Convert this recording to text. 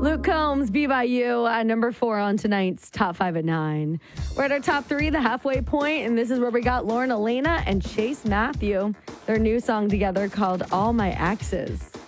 Luke Combs, Be By You, number 4 on tonight's Top 5 at 9. We're at our top 3, the halfway point, and this is where we got Lauren Elena and Chase Matthew. Their new song together called All My Exes.